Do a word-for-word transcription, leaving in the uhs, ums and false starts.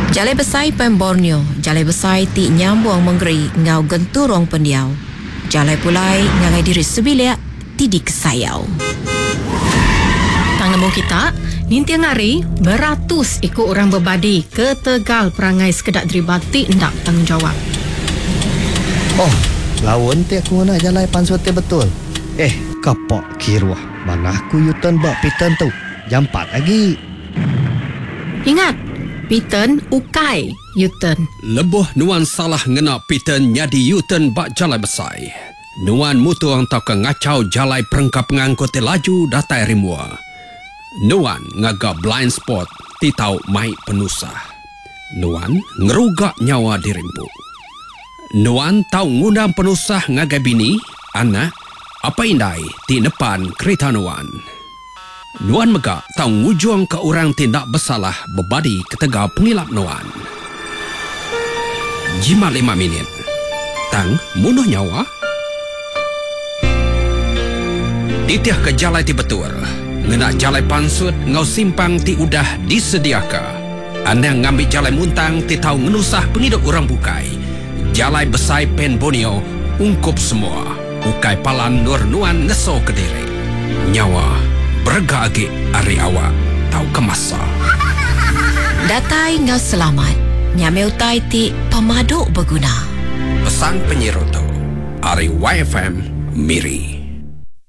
Jalai besai pen Borneo, jalai besai ti nyambung menggeri ngau genturong pendiau. Jalai pulai ngalai diri sebilia ti dikesayau. Tang nemu kita, ninti ngari beratus ikut orang berbadi ke Tegal perangai sekedak deribati ndak tanggungjawab. Oh, lawan ti aku nak jalai pansut ti betul. Eh, kapok kirwah. Mana aku yutan bak pitan tu. Jam empat lagi. Ingat, Piten ukai Yuten. Lebuh nuan salah ngena Piten nyadi Yuten bak jalai besai. Nuan mutu antau ke ngacau jalai perengkap ngangkut laju datai rimua. Nuan ngaga blind spot ti tau mai penusah. Nuan ngerugak nyawa dirimpu. Nuan tau ngundang penusah ngaga bini, anak, apa indai ti depan kereta Nuan. Nuan megak tau ngujung ke orang tindak bersalah berbadi ke Tegal pengilap Nuan. Jima lima minit. Tang munuh nyawa. Ditiah ke jalai ti betul. Ngena jalai pansut ngau simpang ti udah disediaka. Anda ngambil jalai muntang ti tau ngenusah penghidup orang bukai. Jalai besai pen Borneo ungkup semua. Ukai palan nur Nuan ngeso ke diri. Nyawa berga agi ari awak tau kemasa. Datai ngau selamat. Nyame utai ti pemaduk berguna. Pesan penyirutu Ari Y F M Miri.